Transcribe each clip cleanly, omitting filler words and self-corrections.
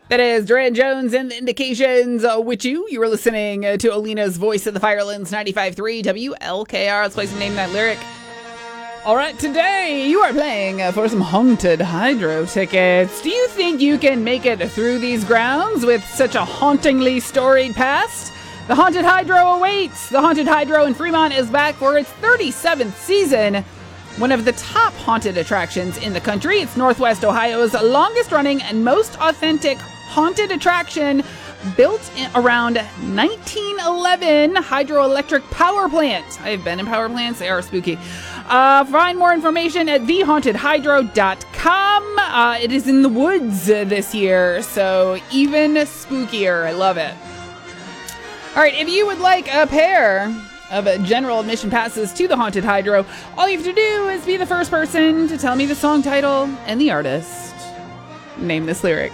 That is Duran Jones and the Indications with you. You were listening to Alina's Voice of the Firelands 95.3 WLKR. Let's play some Name That Lyric. All right, today you are playing for some Haunted Hydro tickets. Do you think you can make it through these grounds with such a hauntingly storied past? The Haunted Hydro awaits. The Haunted Hydro in Fremont is back for its 37th season. One of the top haunted attractions in the country. It's Northwest Ohio's longest running and most authentic haunted attraction, built around 1911 hydroelectric power plant. I've been in power plants. They are spooky. Find more information at thehauntedhydro.com. It is in the woods this year, so even spookier. I love it. All right, if you would like a pair of general admission passes to the Haunted Hydro, all you have to do is be the first person to tell me the song title and the artist. Name this lyric.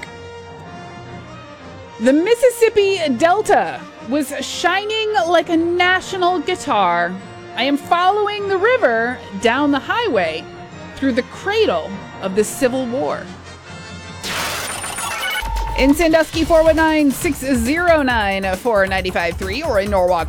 The Mississippi Delta was shining like a national guitar. I am following the river down the highway through the cradle of the Civil War. In Sandusky, 419-609-4953, or in Norwalk,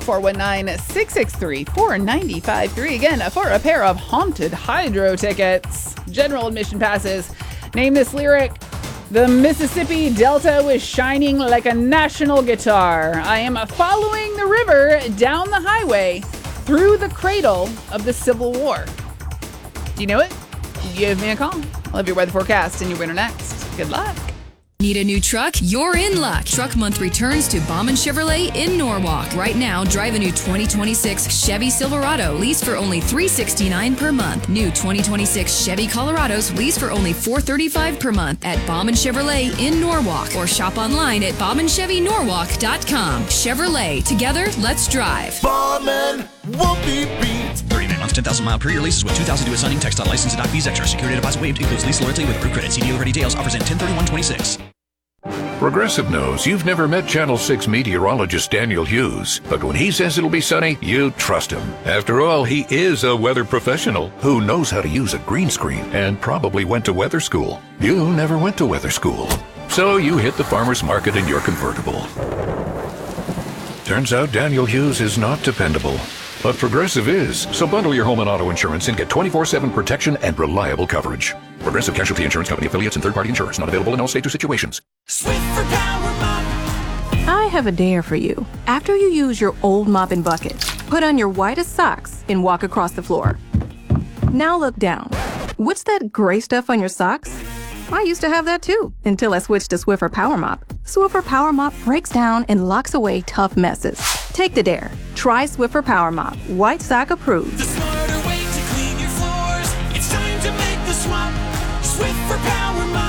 419-663-4953. Again, for a pair of Haunted Hydro tickets. General admission passes. Name this lyric. The Mississippi Delta was shining like a national guitar. I am following the river down the highway through the cradle of the Civil War. Do you know it? Give me a call. I'll have your weather forecast and your winner next. Good luck. Need a new truck? You're in luck. Truck Month returns to Bauman Chevrolet in Norwalk. Right now, drive a new 2026 Chevy Silverado, lease for only $369 per month. New 2026 Chevy Colorados, lease for only $435 per month at Bauman Chevrolet in Norwalk, or shop online at BaumanChevyNorwalk.com. Chevrolet, together, let's drive. Bauman won't be beat. 39 months, 10,000 mile per year leases with 2,000 due at signing. Text license and doc fees extra. Security deposit waived. Includes lease loyalty with approved credit. See dealer ready details. Offers in 10/31/26. Progressive knows you've never met Channel 6 meteorologist Daniel Hughes, but when he says it'll be sunny, you trust him. After all, he is a weather professional who knows how to use a green screen and probably went to weather school. You never went to weather school, so you hit the farmer's market in your convertible. Turns out Daniel Hughes is not dependable, but Progressive is. So bundle your home and auto insurance and get 24/7 protection and reliable coverage. Progressive Casualty Insurance Company affiliates and third-party insurers. Not available in all states or situations. Swiffer Power Mop. I have a dare for you. After you use your old mop and bucket, put on your whitest socks and walk across the floor. Now look down. What's that gray stuff on your socks? I used to have that too, until I switched to Swiffer Power Mop. Swiffer Power Mop breaks down and locks away tough messes. Take the dare. Try Swiffer Power Mop. White sock approved. The smarter way to clean your floors. It's time to make the swap. Swiffer Power Mop.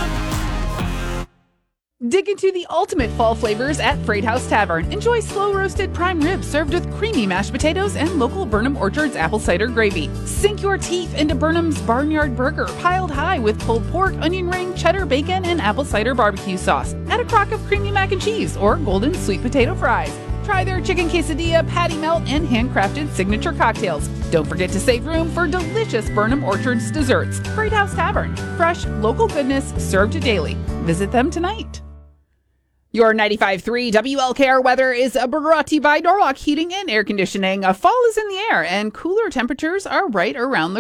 Dig into the ultimate fall flavors at Freight House Tavern. Enjoy slow-roasted prime ribs served with creamy mashed potatoes and local Burnham Orchard's apple cider gravy. Sink your teeth into Burnham's Barnyard Burger, piled high with pulled pork, onion ring, cheddar bacon, and apple cider barbecue sauce. Add a crock of creamy mac and cheese or golden sweet potato fries. Try their chicken quesadilla, patty melt, and handcrafted signature cocktails. Don't forget to save room for delicious Burnham Orchard's desserts. Freight House Tavern. Fresh, local goodness served daily. Visit them tonight. Your 95.3 WLKR weather is brought to you by Norwalk Heating and Air Conditioning. Fall is in the air and cooler temperatures are right around the